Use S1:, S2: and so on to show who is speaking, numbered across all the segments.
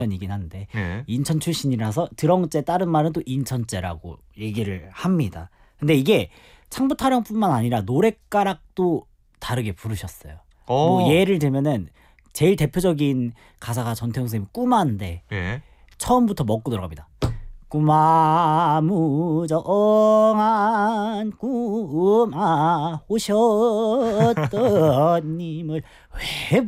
S1: 이긴 한데
S2: 예.
S1: 인천 출신이라서 드렁째 다른 말은 또 인천째라고 얘기를 합니다. 근데 이게 창부타령뿐만 아니라 노랫가락도 다르게 부르셨어요. 뭐 예를 들면은 제일 대표적인 가사가 전태용 선생님 꾸마인데
S2: 예.
S1: 처음부터 먹고 들어갑니다. 꾸마무정한 꾸마 오셨던 님을 왜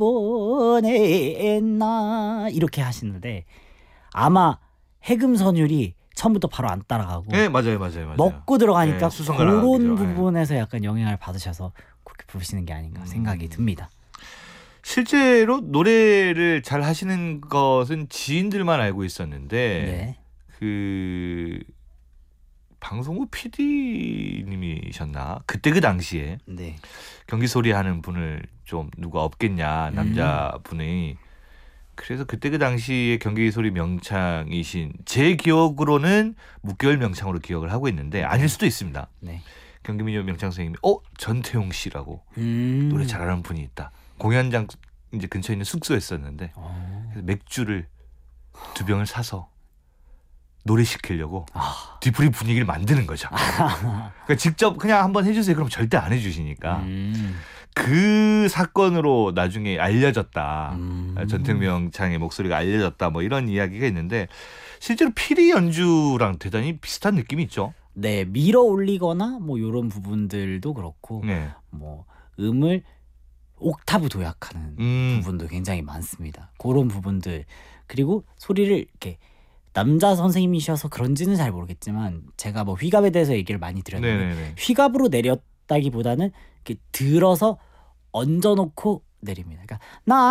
S1: 보냈나 이렇게 하시는데 아마 해금선율이 처음부터 바로 안 따라가고
S2: 예, 맞아요.
S1: 먹고 들어가니까
S2: 예, 수성가락이죠.
S1: 그런
S2: 예.
S1: 부분에서 약간 영향을 받으셔서 그렇게 부르시는 게 아닌가 생각이 듭니다.
S2: 실제로 노래를 잘 하시는 것은 지인들만 알고 있었는데
S1: 네.
S2: 그 방송국 PD님이셨나? 그때 그 당시에
S1: 네.
S2: 경기 소리 하는 분을 좀 누가 없겠냐, 남자분이. 그래서 그때 그 당시에 경기 소리 명창이신 제 기억으로는 묵개월 명창으로 기억을 하고 있는데 아닐 수도 있습니다.
S1: 네.
S2: 경기민요 명창 선생님이 전태용 씨라고 노래 잘하는 분이 있다. 공연장 이제 근처에 있는 숙소였었는데 그래서 맥주를 2병을 사서 노래 시키려고 뒤풀이 분위기를 만드는 거죠. 그러니까 직접 그냥 한번 해주세요. 그럼 절대 안 해주시니까 그 사건으로 나중에 알려졌다. 전태용 명창의 목소리가 알려졌다. 뭐 이런 이야기가 있는데 실제로 피리 연주랑 대단히 비슷한 느낌이 있죠.
S1: 네, 밀어 올리거나 뭐 이런 부분들도 그렇고
S2: 네.
S1: 뭐 음을 옥타브 도약하는 부분도 굉장히 많습니다. 그런 부분들 그리고 소리를 이렇게 남자 선생님이셔서 그런지는 잘 모르겠지만 제가 뭐 휘갑에 대해서 얘기를 많이 드렸는데
S2: 네네네.
S1: 휘갑으로 내렸다기보다는 이렇게 들어서 얹어놓고 내립니다. 그러니까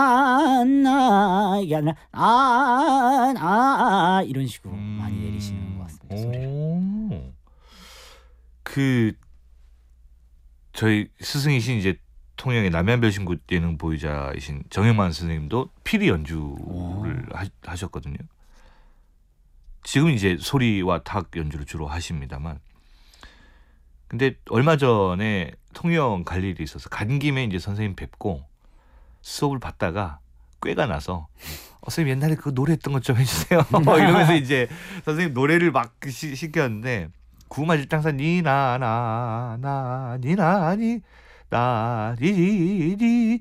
S1: 나 이게 아니라 이런 식으로 많이 내리시는 것 같습니다. 소리를.
S2: 그 저희 스승이신 이제 통영의 남해안별신구 예능 보유자이신 정영만 선생님도 피리 연주를 하셨거든요. 지금 이제 소리와 탁 연주를 주로 하십니다만, 근데 얼마 전에 통영 갈 일이 있어서 간 김에 이제 선생님 뵙고 수업을 받다가 꾀가 나서 선생님 옛날에 그 노래했던 것 좀 해주세요. 이러면서 이제 선생님 노래를 막 시켰는데 구마질장사 니나나나 니나니 나리리리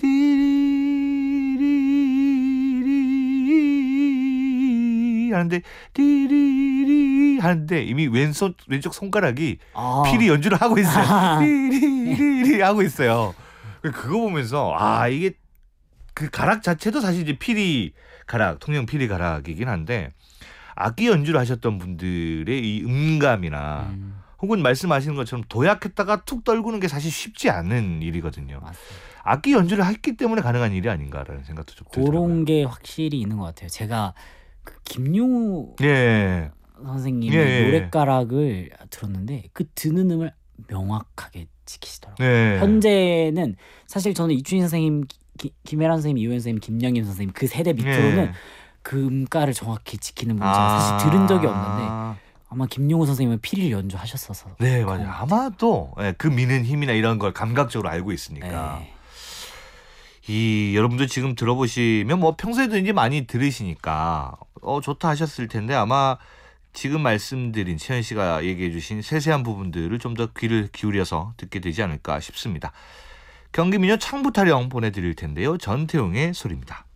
S2: 띠리리 하는데 띠리리 하는데 이미 왼쪽 손가락이 피리 연주를 하고 있어요. 띠리리리 하고 있어요. 그거 보면서 이게 그 가락 자체도 사실 이제 피리 가락, 통영 피리 가락이긴 한데 악기 연주를 하셨던 분들의 이 음감이나 혹은 말씀하시는 것처럼 도약했다가 툭 떨구는 게 사실 쉽지 않은 일이거든요.
S1: 맞습니다.
S2: 악기 연주를 했기 때문에 가능한 일이 아닌가라는 생각도 좀 들더라고요.
S1: 그런 게 확실히 있는 것 같아요. 제가 그 김용우 선생님의 노랫가락을 들었는데 그 드는 음을 명확하게 지키시더라고요. 현재는 사실 저는 이춘희 선생님, 김혜란 선생님, 이호연 선생님, 김영임 선생님 그 세대 밑으로는 그 음가를 정확히 지키는 분 제가 사실 들은 적이 없는데 아마 김용우 선생님은 피리를 연주하셨어서
S2: 네, 맞아요. 아마도 그 미는 힘이나 이런 걸 감각적으로 알고 있으니까. 여러분들 지금 들어보시면 뭐 평소에도 이제 많이 들으시니까 좋다 하셨을 텐데 아마 지금 말씀드린 채연 씨가 얘기해 주신 세세한 부분들을 좀 더 귀를 기울여서 듣게 되지 않을까 싶습니다. 경기민요 창부타령 보내드릴 텐데요. 전태용의 소리입니다.